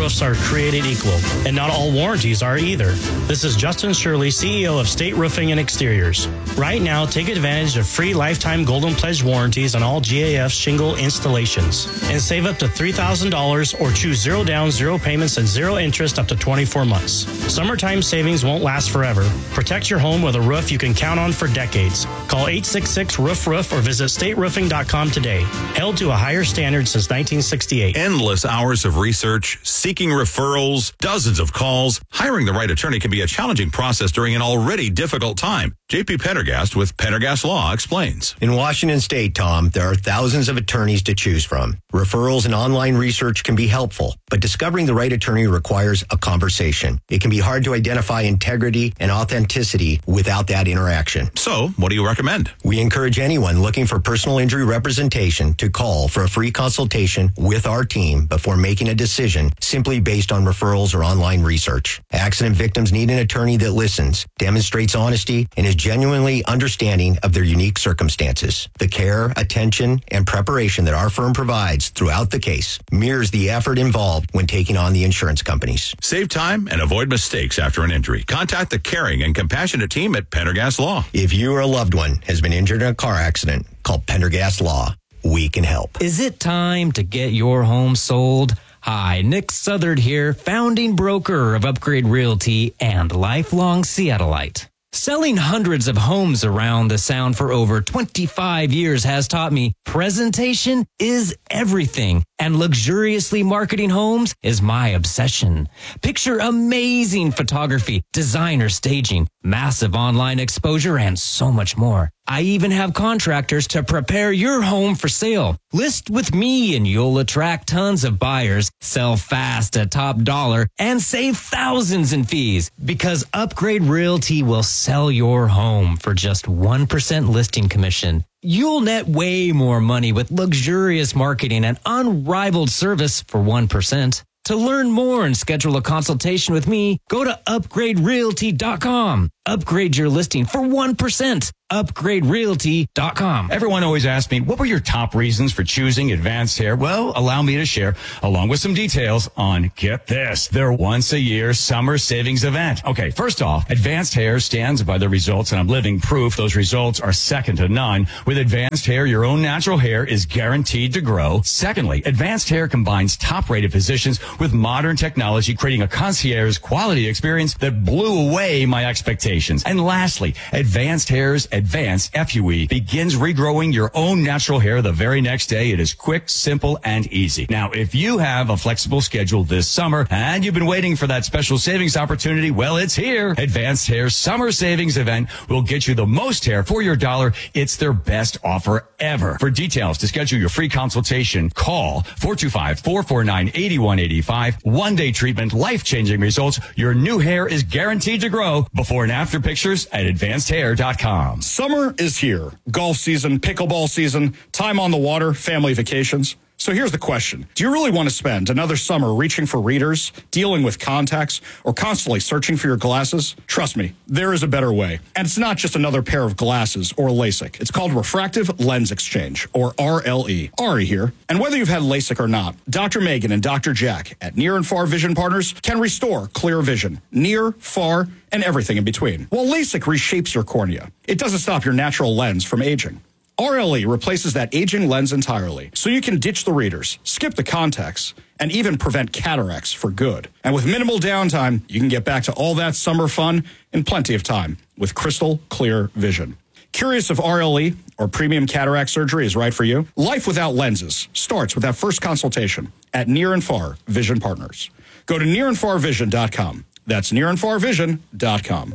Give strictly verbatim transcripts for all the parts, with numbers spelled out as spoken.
roofs are created equal, and not all warranties are either. This is Justin Shirley, C E O of State Roofing and Exteriors. Right now, take advantage of free lifetime Golden Pledge warranties on all G A F shingle installations and save up to three thousand dollars or choose zero down, zero payments, and zero interest up to twenty-four months. Summertime savings won't last forever. Protect your home with a roof you can count on for decades. Call eight six six, roof roof or visit state roofing dot com today. Held to a higher standard since nineteen sixty-eight. Endless hours of research, seeking referrals, dozens of calls. Hiring the right attorney can be a challenging process during an already difficult time. J P Pendergast with Pendergast Law explains. In Washington State, Tom, there are thousands of attorneys to choose from. Referrals and online research can be helpful, but discovering the right attorney requires a conversation. It can be hard to identify integrity and authenticity without that interaction. So, what do you recommend? We encourage anyone looking for personal injury representation to call for a free consultation with our team before making a decision simply based on referrals or online research. Accident victims need an attorney that listens, demonstrates honesty, and is genuinely understanding of their unique circumstances. The care, attention, and preparation that our firm provides throughout the case mirrors the effort involved when taking on the insurance companies. Save time and avoid mistakes after an injury. Contact the caring and compassionate team at Pendergast Law. If you or a loved one has been injured in a car accident, call Pendergast Law. We can help. Is it time to get your home sold? Hi, Nick Southard here, founding broker of Upgrade Realty and lifelong Seattleite. Selling hundreds of homes around the Sound for over twenty-five years has taught me presentation is everything, and luxuriously marketing homes is my obsession. Picture amazing photography, designer staging, massive online exposure, and so much more. I even have contractors to prepare your home for sale. List with me and you'll attract tons of buyers, sell fast at top dollar, and save thousands in fees because Upgrade Realty will sell your home for just one percent listing commission. You'll net way more money with luxurious marketing and unrivaled service for one percent. To learn more and schedule a consultation with me, go to upgrade realty dot com. Upgrade your listing for one percent. upgrade realty dot com. Everyone always asks me, what were your top reasons for choosing Advanced Hair? Well, allow me to share, along with some details on, get this, their once-a-year summer savings event. Okay, first off, Advanced Hair stands by the results, and I'm living proof those results are second to none. With Advanced Hair, your own natural hair is guaranteed to grow. Secondly, Advanced Hair combines top-rated physicians with modern technology, creating a concierge quality experience that blew away my expectations. And lastly, Advanced Hair's Advanced F U E begins regrowing your own natural hair the very next day. It is quick, simple, and easy. Now, if you have a flexible schedule this summer and you've been waiting for that special savings opportunity, well, it's here. Advanced Hair's Summer Savings Event will get you the most hair for your dollar. It's their best offer ever. For details to schedule your free consultation, call four two five, four four nine, eight one eight five. One-day treatment, life-changing results. Your new hair is guaranteed to grow. Before and after pictures at advanced hair dot com. Summer is here. Golf season, pickleball season, time on the water, family vacations. So here's the question. Do you really want to spend another summer reaching for readers, dealing with contacts, or constantly searching for your glasses? Trust me, there is a better way. And it's not just another pair of glasses or LASIK. It's called Refractive Lens Exchange, or R L E. Ari here. And whether you've had LASIK or not, Doctor Megan and Doctor Jack at Near and Far Vision Partners can restore clear vision, near, far, and everything in between. While LASIK reshapes your cornea, it doesn't stop your natural lens from aging. R L E replaces that aging lens entirely, so you can ditch the readers, skip the contacts, and even prevent cataracts for good. And with minimal downtime, you can get back to all that summer fun in plenty of time with crystal clear vision. Curious if R L E or premium cataract surgery is right for you? Life without lenses starts with that first consultation at Near and Far Vision Partners. Go to near and far vision dot com. That's near and far vision dot com.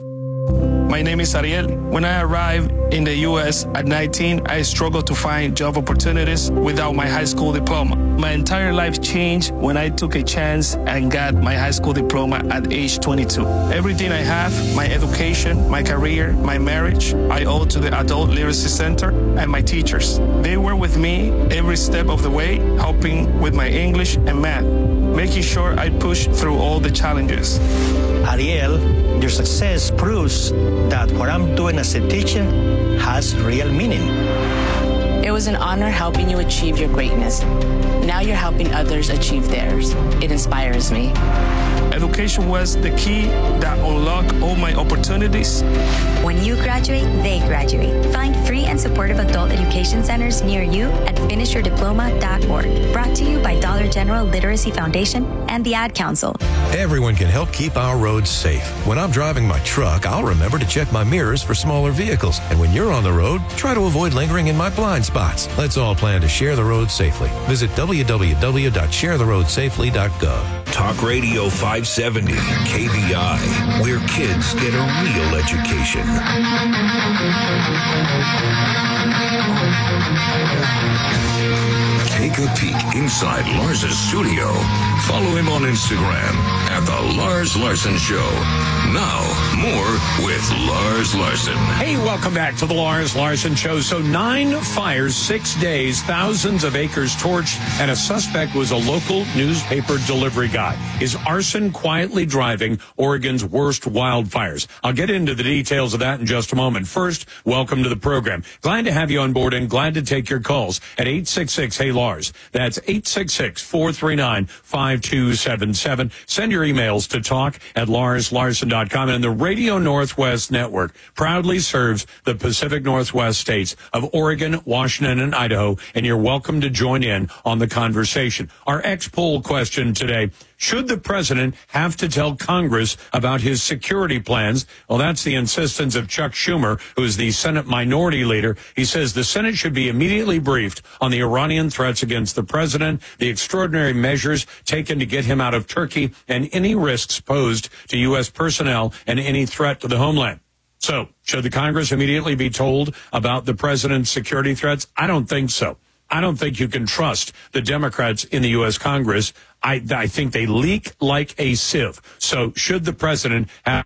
My name is Ariel. When I arrived in the U S at nineteen, I struggled to find job opportunities without my high school diploma. My entire life changed when I took a chance and got my high school diploma at age twenty-two. Everything I have, my education, my career, my marriage, I owe to the Adult Literacy Center and my teachers. They were with me every step of the way, helping with my English and math, making sure I push through all the challenges. Ariel, your success proves that what I'm doing as a teacher has real meaning. It was an honor helping you achieve your greatness. Now you're helping others achieve theirs. It inspires me. Education was the key that unlocked all my opportunities. When you graduate, they graduate. Find free and supportive adult education centers near you at finish your diploma dot org. Brought to you by Dollar General Literacy Foundation and the Ad Council. Everyone can help keep our roads safe. When I'm driving my truck, I'll remember to check my mirrors for smaller vehicles. And when you're on the road, try to avoid lingering in my blind spots. Let's all plan to share the road safely. Visit w w w dot share the road safely dot gov. Talk Radio five seventy, K V I, where kids get a real education. Take a peek inside Lars's studio. Follow him on Instagram at The Lars Larson Show. Now, more with Lars Larson. Hey, welcome back to The Lars Larson Show. So nine fires, six days, thousands of acres torched, and a suspect was a local newspaper delivery guy. Is arson quietly driving Oregon's worst wildfires? I'll get into the details of that in just a moment. First, welcome to the program. Glad to have you on board and glad to take your calls at eight six six, hey Lars. That's eight six six, four three nine, five two seven seven. Send your emails to talk at lars larson dot com. And the Radio Northwest Network proudly serves the Pacific Northwest states of Oregon, Washington, and Idaho. And you're welcome to join in on the conversation. Our X-poll question today: should the president have to tell Congress about his security plans? Well, that's the insistence of Chuck Schumer, who is the Senate Minority Leader. He says the Senate should be immediately briefed on the Iranian threats against the president, the extraordinary measures taken to get him out of Turkey, and any risks posed to U S personnel and any threat to the homeland. So, should the Congress immediately be told about the president's security threats? I don't think so. I don't think you can trust the Democrats in the U S Congress. I, I think they leak like a sieve. So should the president have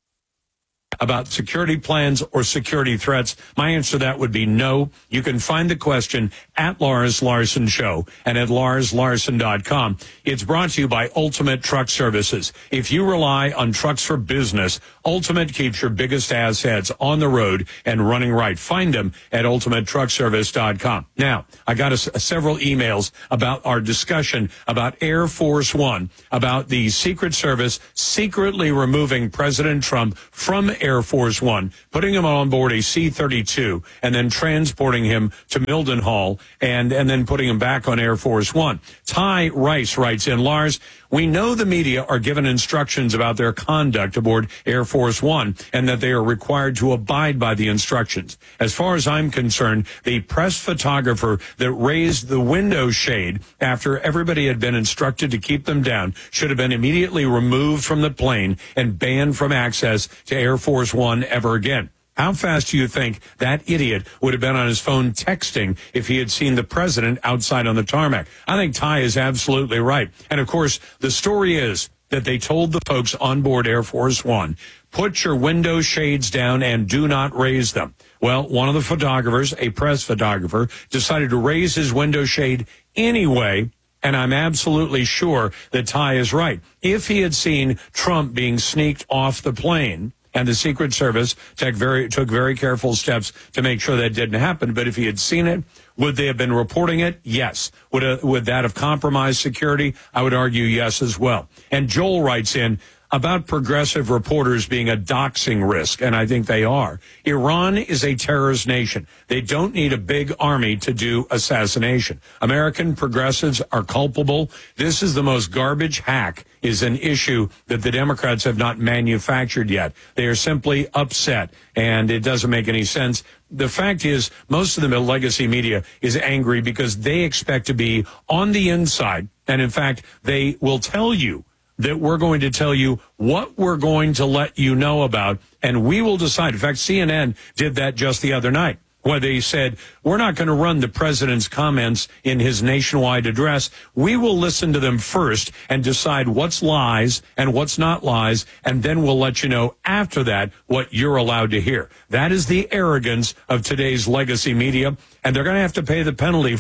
about security plans or security threats? My answer to that would be no. You can find the question at Lars Larson Show and at lars larson dot com. It's brought to you by Ultimate Truck Services. If you rely on trucks for business, Ultimate keeps your biggest assets on the road and running right. Find them at ultimate truck service dot com. Now, I got a, a, several emails about our discussion about Air Force One, about the Secret Service secretly removing President Trump from Air Force One, putting him on board a C thirty-two, and then transporting him to Mildenhall, and, and then putting him back on Air Force One. Ty Rice writes in, Lars, we know the media are given instructions about their conduct aboard Air Force One and that they are required to abide by the instructions. As far as I'm concerned, the press photographer that raised the window shade after everybody had been instructed to keep them down should have been immediately removed from the plane and banned from access to Air Force One ever again. How fast do you think that idiot would have been on his phone texting if he had seen the president outside on the tarmac? I think Ty is absolutely right. And, of course, the story is that they told the folks on board Air Force One, put your window shades down and do not raise them. Well, one of the photographers, a press photographer, decided to raise his window shade anyway. And I'm absolutely sure that Ty is right. If he had seen Trump being sneaked off the plane, and the Secret Service took very, took very careful steps to make sure that didn't happen. But if he had seen it, would they have been reporting it? Yes. Would, uh, would that have compromised security? I would argue yes as well. And Joel writes in about progressive reporters being a doxing risk, and I think they are. Iran is a terrorist nation. They don't need a big army to do assassination. American progressives are culpable. This is the most garbage hack is an issue that the Democrats have not manufactured yet. They are simply upset, and it doesn't make any sense. The fact is, most of the legacy media is angry because they expect to be on the inside, and in fact, they will tell you that we're going to tell you what we're going to let you know about, and we will decide. In fact, C N N did that just the other night, where they said, we're not going to run the president's comments in his nationwide address. We will listen to them first and decide what's lies and what's not lies, and then we'll let you know after that what you're allowed to hear. That is the arrogance of today's legacy media, and they're going to have to pay the penalty for it.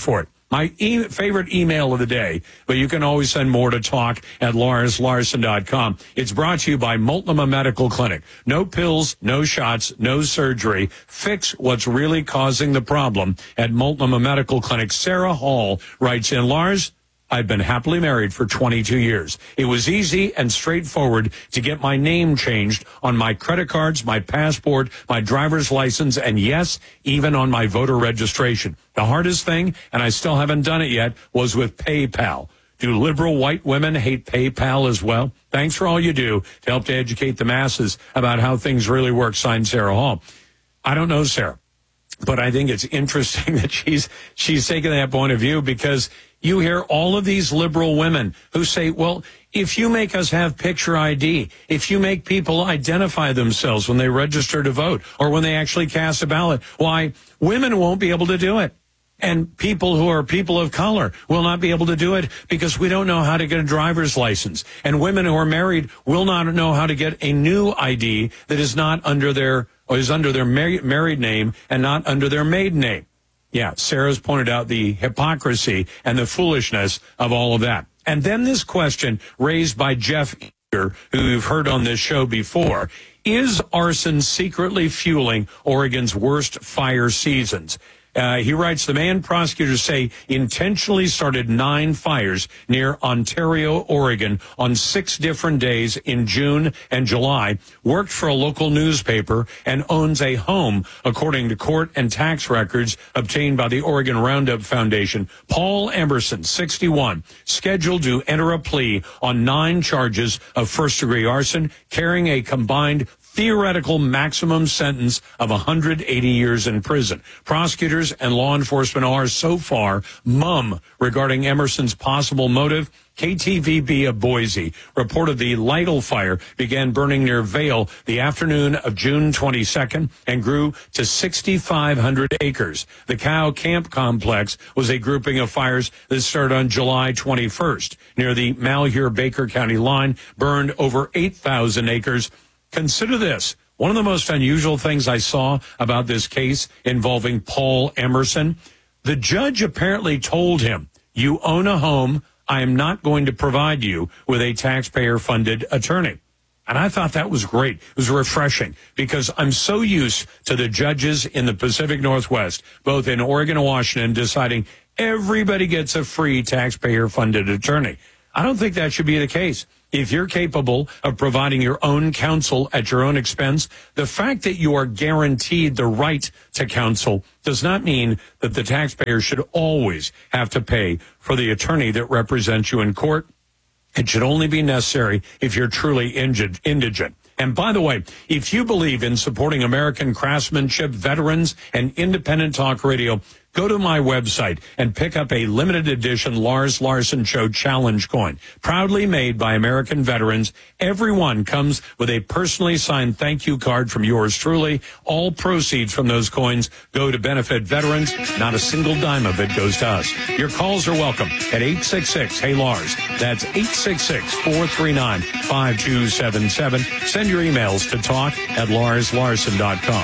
My e- favorite email of the day, but you can always send more to talk at lars larson dot com. It's brought to you by Multnomah Medical Clinic. No pills, no shots, no surgery. Fix what's really causing the problem at Multnomah Medical Clinic. Sarah Hall writes in, Lars, I've been happily married for twenty-two years. It was easy and straightforward to get my name changed on my credit cards, my passport, my driver's license, and yes, even on my voter registration. The hardest thing, and I still haven't done it yet, was with PayPal. Do liberal white women hate PayPal as well? Thanks for all you do to help to educate the masses about how things really work. Signed, Sarah Hall. I don't know, Sarah, but I think it's interesting that she's she's taking that point of view, because you hear all of these liberal women who say, well, if you make us have picture I D, if you make people identify themselves when they register to vote or when they actually cast a ballot, why, women won't be able to do it. And people who are people of color will not be able to do it because we don't know how to get a driver's license. And women who are married will not know how to get a new I D that is not under their, or is under their mar- married name and not under their maiden name. Yeah, Sarah's pointed out the hypocrisy and the foolishness of all of that. And then this question raised by Jeff Eager, who you've heard on this show before, is arson secretly fueling Oregon's worst fire seasons? Uh, he writes, the man prosecutors say intentionally started nine fires near Ontario, Oregon on six different days in June and July, worked for a local newspaper, and owns a home, according to court and tax records obtained by the Oregon Roundup Foundation. Paul Emerson, sixty-one, scheduled to enter a plea on nine charges of first-degree arson, carrying a combined theoretical maximum sentence of one hundred eighty years in prison. Prosecutors and law enforcement are so far mum regarding Emerson's possible motive. K T V B of Boise reported the Lytle fire began burning near Vail the afternoon of June twenty-second and grew to six thousand five hundred acres. The Cow Camp Complex was a grouping of fires that started on July twenty-first. Near the Malheur-Baker County line, burned over eight thousand acres. Consider this. One of the most unusual things I saw about this case involving Paul Emerson, the judge apparently told him, you own a home, I am not going to provide you with a taxpayer-funded attorney. And I thought that was great. It was refreshing because I'm so used to the judges in the Pacific Northwest, both in Oregon and Washington, deciding everybody gets a free taxpayer-funded attorney. I don't think that should be the case. If you're capable of providing your own counsel at your own expense, the fact that you are guaranteed the right to counsel does not mean that the taxpayer should always have to pay for the attorney that represents you in court. It should only be necessary if you're truly indigent. And by the way, if you believe in supporting American craftsmanship, veterans, and independent talk radio, go to my website and pick up a limited edition Lars Larson Show Challenge coin. Proudly made by American veterans. Every one comes with a personally signed thank you card from yours truly. All proceeds from those coins go to benefit veterans. Not a single dime of it goes to us. Your calls are welcome at eight six six, hey Lars. That's eight six six, four three nine, five two seven seven. Send your emails to talk at lars larson dot com.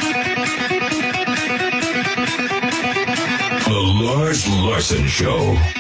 The Lars Larson Show.